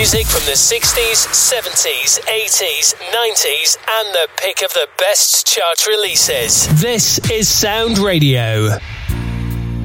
Music from the 60s, 70s, 80s, 90s, and the pick of the best chart releases. This is Sound Radio.